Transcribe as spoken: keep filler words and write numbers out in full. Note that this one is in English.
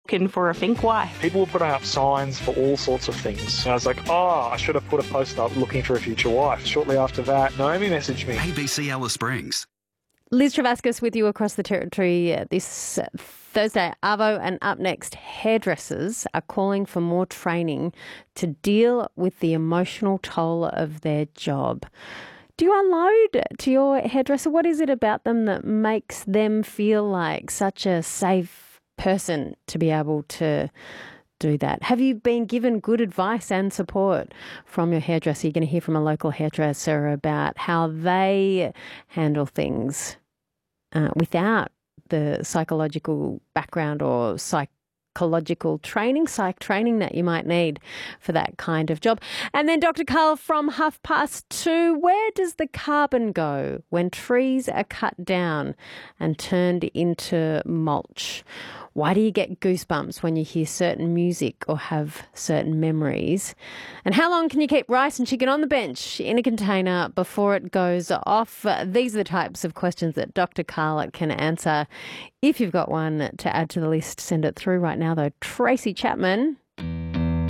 looking for a think why. People were putting up signs for all sorts of things. And I was like, oh, I should have put a post up looking for a future wife. Shortly after that, Naomi messaged me. A B C Alice Springs. Liz Travascus with you across the territory uh, this uh, Thursday. Arvo, and up next, hairdressers are calling for more training to deal with the emotional toll of their job. Do you unload to your hairdresser? What is it about them that makes them feel like such a safe person to be able to do that? Have you been given good advice and support from your hairdresser? You're going to hear from a local hairdresser about how they handle things uh, without the psychological background or psychological training, psych training that you might need for that kind of job. And then Doctor Karl from Half Past Two, where does the carbon go when trees are cut down and turned into mulch? Why do you get goosebumps when you hear certain music or have certain memories? And how long can you keep rice and chicken on the bench in a container before it goes off? These are the types of questions that Doctor Karl can answer. If you've got one to add to the list, send it through right now, though. Tracy Chapman